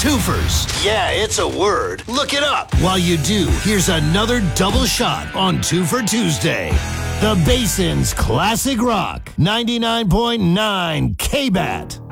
Twofers. Yeah, it's a word. Look it up. While you do, here's another double shot on Two for Tuesday. The Basin's Classic Rock, 99.9 KBAT.